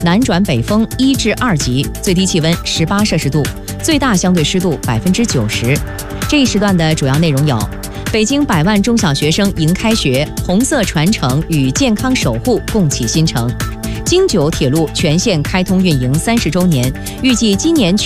南转北风1至2级，最低气温18摄氏度，最大相对湿度90%。这一时段的主要内容有：北京100万中小学生迎开学，红色传承与健康守护共启新程；京九铁路全线开通运营30周年，预计今年